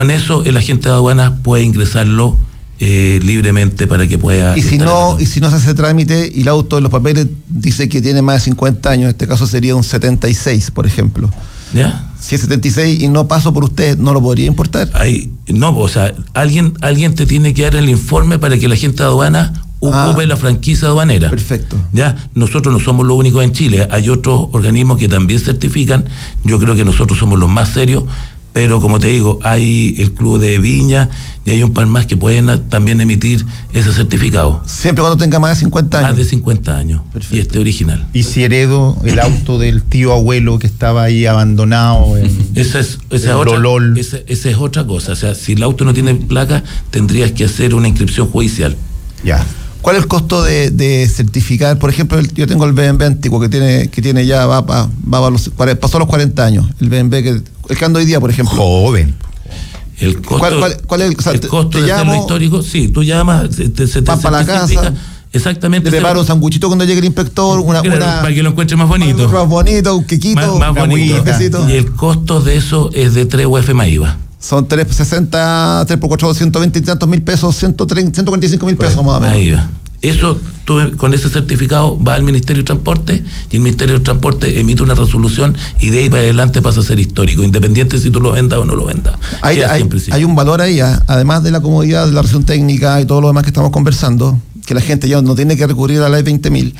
Con eso el agente de aduanas puede ingresarlo libremente para que pueda... Y si no se hace trámite y el auto en los papeles dice que tiene más de 50 años, en este caso sería un 76, por ejemplo. ¿Ya? Si es 76 y no paso por usted, ¿no lo podría importar? No, o sea, alguien te tiene que dar el informe para que el agente de aduanas ocupe la franquicia aduanera. Perfecto. Ya, nosotros no somos los únicos en Chile, hay otros organismos que también certifican. Yo creo que nosotros somos los más serios, pero como te digo, hay el Club de Viña y hay un par más que pueden también emitir ese certificado. Siempre cuando tenga más de 50 años. Más de 50 años. Perfecto. Y este original. ¿Y si heredo el auto del tío abuelo que estaba ahí abandonado esa es otra cosa. O sea, si el auto no tiene placa, tendrías que hacer una inscripción judicial. Ya. ¿Cuál es el costo de certificar? Por ejemplo, yo tengo el BMW antiguo que tiene ya, pasó los 40 años. El BMW el que ando hoy día, por ejemplo. Joven. El costo, ¿Cuál es el costo de hacerlo histórico? Sí, tú llamas, se te para la casa. Exactamente. Te preparo un sanguchito cuando llegue el inspector, para que lo encuentre más bonito. Más bonito, un quequito. Más bonito. Y el costo de eso es de 3 UF más IVA. Son 360, 3 por 4, 220 y tantos mil pesos, 145 mil pesos más o menos. Ahí va. Eso, tú con ese certificado vas al Ministerio de Transporte y el Ministerio de Transporte emite una resolución y de ahí para adelante pasa a ser histórico, independiente si tú lo vendas o no lo vendas. Hay un valor ahí, además de la comodidad de la revisión técnica y todo lo demás que estamos conversando, que la gente ya no tiene que recurrir a la ley 20.000.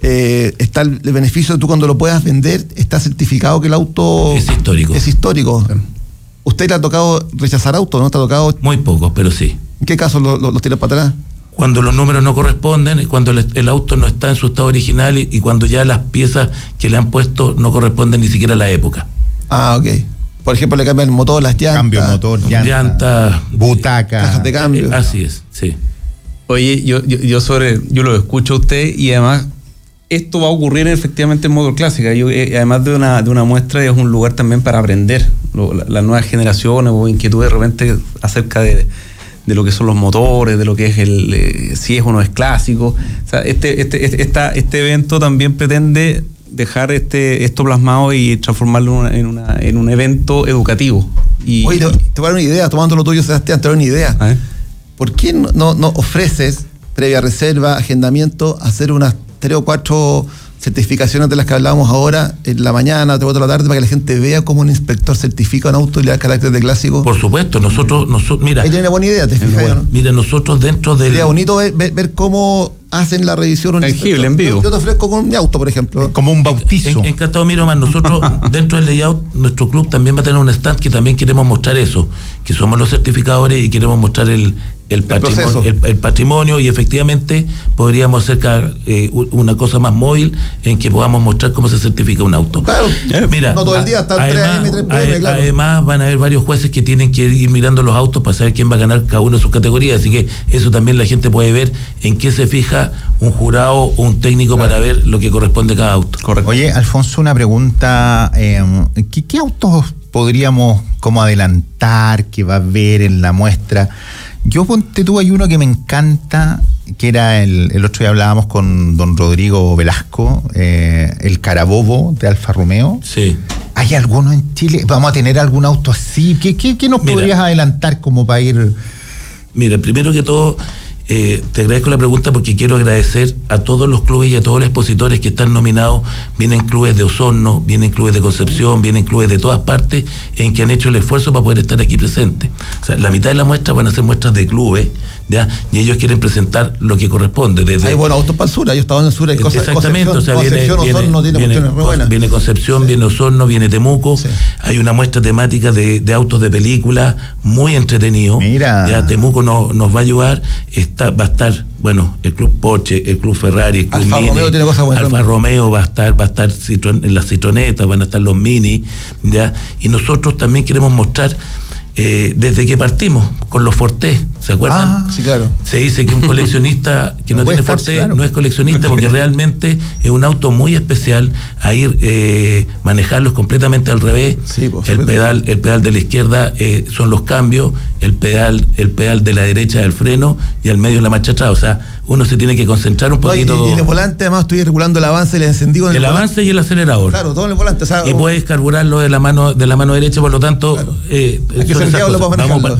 Está el beneficio de tú cuando lo puedas vender, está certificado que el auto es histórico. ¿Usted le ha tocado rechazar autos, no? ¿Te ha tocado? Muy pocos, pero sí. ¿En qué casos los tiras para atrás? Cuando los números no corresponden, cuando el auto no está en su estado original y cuando ya las piezas que le han puesto no corresponden ni siquiera a la época. Ok. Por ejemplo, le cambian el motor, las llantas. Cambio motor, llantas, butaca. Cajas de cambio. Así es, sí. Oye, yo lo escucho a usted y además esto va a ocurrir efectivamente en Motor Clásica. Además de una muestra, es un lugar también para aprender las nuevas generaciones o inquietudes de repente acerca de lo que son los motores, de lo que es si es o no es clásico. O sea, este evento también pretende dejar esto plasmado y transformarlo en un evento educativo. Oye, te voy a dar una idea, tomando lo tuyo, Sebastián, te voy a dar una idea. ¿Por qué no ofreces, previa reserva, agendamiento, hacer unas 3 o 4 certificaciones de las que hablábamos ahora en la mañana, 3 o 4 de la tarde, para que la gente vea cómo un inspector certifica un auto y le da carácter de clásico? Por supuesto, nosotros mira. Ahí tiene una buena idea, ¿te fijas, no? Mira, nosotros dentro del... Sería bonito ver cómo hacen la revisión. Tangible, en vivo. Yo te ofrezco con mi auto, por ejemplo. Como un bautizo. Encantado, miro más. Nosotros, dentro del layout, nuestro club también va a tener un stand que también queremos mostrar eso, que somos los certificadores y queremos mostrar el patrimonio, y efectivamente podríamos hacer una cosa más móvil en que podamos mostrar cómo se certifica un auto. Claro, mira, no todo el día, hasta 3 AM, 3 PM, claro. Además van a haber varios jueces que tienen que ir mirando los autos para saber quién va a ganar cada una de sus categorías, así que eso también la gente puede ver en qué se fija un jurado o un técnico para ver lo que corresponde a cada auto. Correcto. Oye, Alfonso, una pregunta, ¿qué autos podríamos como adelantar que va a ver en la muestra? Yo, ponte tú, hay uno que me encanta, que era el otro día hablábamos con don Rodrigo Velasco, el Carabobo de Alfa Romeo. Sí. ¿Hay alguno en Chile? ¿Vamos a tener algún auto así? ¿Qué nos podrías adelantar como para ir? Mira, primero que todo, te agradezco la pregunta porque quiero agradecer a todos los clubes y a todos los expositores que están nominados. Vienen clubes de Osorno, vienen clubes de Concepción, vienen clubes de todas partes en que han hecho el esfuerzo para poder estar aquí presentes. O sea, la mitad de la muestra van a ser muestras de clubes, ¿ya? Y ellos quieren presentar lo que corresponde. Hay buenos autos para el sur, yo estaba en el sur, hay cosas. Exactamente, Concepción, Osorno tiene cuestiones muy buenas. Viene Concepción, sí. Viene Osorno, viene Temuco, sí. Hay una muestra temática de autos de película muy entretenido. Mira. Ya Temuco nos va a ayudar, va a estar, bueno, el Club Porsche, el Club Ferrari, el Club Alfa Mini, Romeo tiene cosas buenas. Alfa Romeo va a estar en las Citronetas, van a estar los Mini, ¿ya? Y nosotros también queremos mostrar desde que partimos con los Forte, ¿Se acuerdan? Sí, claro. Se dice que un coleccionista que no tiene Forte claro. no es coleccionista porque realmente es un auto muy especial. A ir manejarlos completamente al revés. Sí, pues, el pedal de la izquierda son los cambios, el pedal de la derecha del freno y al medio la marcha atrás. O sea, uno se tiene que concentrar un poquito. Y en el volante además estoy regulando el avance y el encendido en el avance y el acelerador. Claro, todo en el volante. O sea, y puedes carburarlo de la mano derecha, por lo tanto, claro. Es que Santiago lo puede manejarlo.